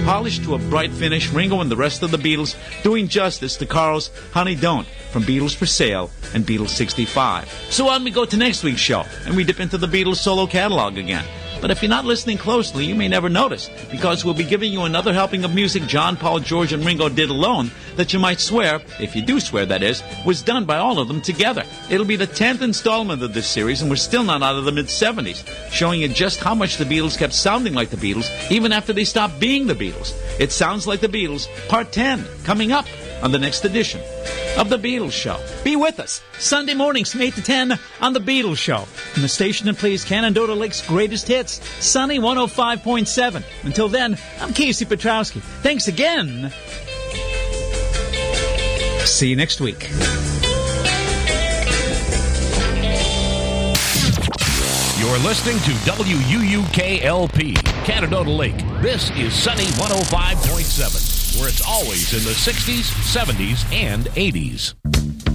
Polished to a bright finish, Ringo and the rest of the Beatles doing justice to Carl's Honey Don't from Beatles for Sale and Beatles 65. So on we go to next week's show, and we dip into the Beatles solo catalog again. But if you're not listening closely, you may never notice, because we'll be giving you another helping of music John, Paul, George, and Ringo did alone that you might swear, if you do swear that is, was done by all of them together. It'll be the 10th installment of this series, and we're still not out of the mid-70s, showing you just how much the Beatles kept sounding like the Beatles even after they stopped being the Beatles. It Sounds Like the Beatles, Part 10, coming up on the next edition of The Beatles Show. Be with us Sunday mornings from 8 to 10 on The Beatles Show, from the station that plays Canandaigua Lake's greatest hits, Sunny 105.7. Until then, I'm Casey Petrowski. Thanks again. See you next week. You're listening to WUUKLP, Canandaigua Lake. This is Sunny 105.7, where it's always in the 60s, 70s, and 80s.